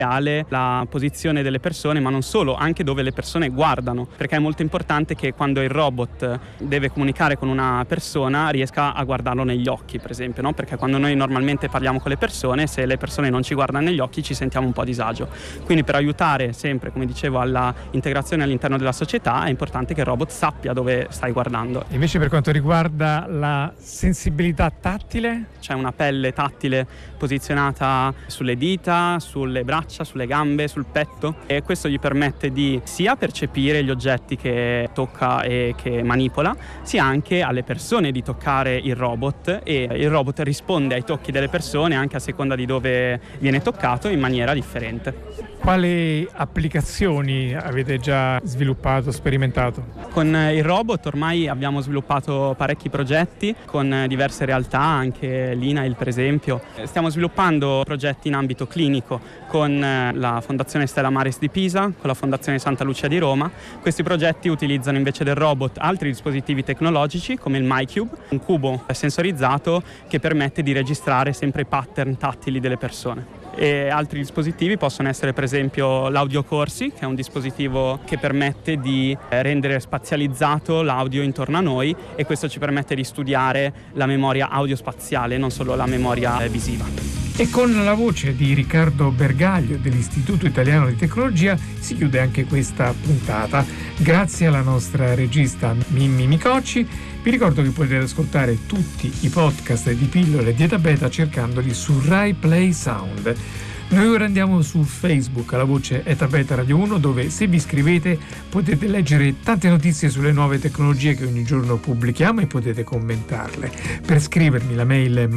reale la posizione delle persone, ma non solo, anche dove le persone guardano, perché è molto importante che quando il robot deve comunicare con una persona riesca a guardarlo negli occhi, per esempio, no? Perché quando noi normalmente parliamo con le persone, se le persone non ci guardano negli occhi ci sentiamo un po' a disagio. Quindi per aiutare sempre, come dicevo, alla integrazione all'interno della società è importante che il robot sappia dove stai guardando. Invece per quanto riguarda la sensibilità tattile? C'è una pelle tattile posizionata sulle dita, sulle braccia, sulle gambe, sul petto, e questo gli permette di sia percepire gli oggetti che tocca e che manipola, sia anche alle persone di toccare il robot, e il robot risponde ai tocchi delle persone anche a seconda di dove viene toccato in maniera differente. Quali applicazioni avete già sviluppato, sperimentato? Con il robot ormai abbiamo sviluppato parecchi progetti con diverse realtà, anche l'INAIL per esempio. Stiamo sviluppando progetti in ambito clinico con la Fondazione Stella Maris di Pisa, con la Fondazione Santa Lucia di Roma. Questi progetti utilizzano invece del robot altri dispositivi tecnologici come il MyCube, un cubo sensorizzato che permette di registrare sempre i pattern tattili delle persone. E altri dispositivi possono essere per esempio l'audiocorsi, che è un dispositivo che permette di rendere spazializzato l'audio intorno a noi, e questo ci permette di studiare la memoria audiospaziale, non solo la memoria visiva. E con la voce di Riccardo Bergaglio dell'Istituto Italiano di Tecnologia si chiude anche questa puntata. Grazie alla nostra regista Mimmi Micocci. Vi ricordo che potete ascoltare tutti i podcast di Pillole di Eta Beta cercandoli su Rai Play Sound. Noi ora andiamo su Facebook alla voce Eta Beta Radio 1, dove se vi iscrivete potete leggere tante notizie sulle nuove tecnologie che ogni giorno pubblichiamo e potete commentarle. Per scrivermi la mail è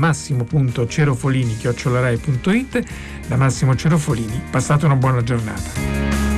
massimo.cerofolini@rai.it. Da Massimo Cerofolini, passate una buona giornata.